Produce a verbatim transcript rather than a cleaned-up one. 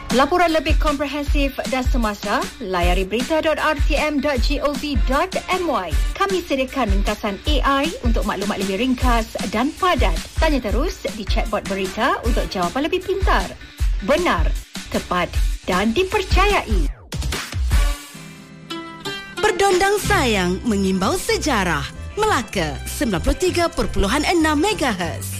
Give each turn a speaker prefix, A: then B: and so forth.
A: Laporan lebih komprehensif dan semasa, layari berita dot r t m dot gov dot m y. Kami sediakan ringkasan A I untuk maklumat lebih ringkas dan padat. Tanya terus di chatbot berita untuk jawapan lebih pintar, benar, tepat dan dipercayai.
B: Berdondang sayang mengimbau sejarah. Melaka sembilan puluh tiga perpuluhan enam megahertz.